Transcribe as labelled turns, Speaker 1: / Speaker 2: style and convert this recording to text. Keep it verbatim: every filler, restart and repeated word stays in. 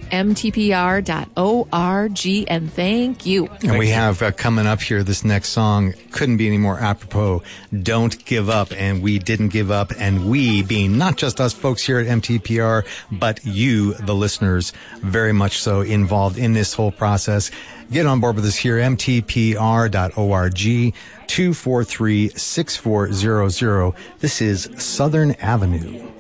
Speaker 1: m t p r dot org, and thank you.
Speaker 2: And we have uh, coming up here, this next song couldn't be any more apropos. Don't Give Up. And we didn't give up. And we, being not just us folks here at M T P R, but you, the listeners, very much so involved in this whole process. Get on board with us here, m t p r dot org, two four three, six four zero zero. This is Southern Avenue.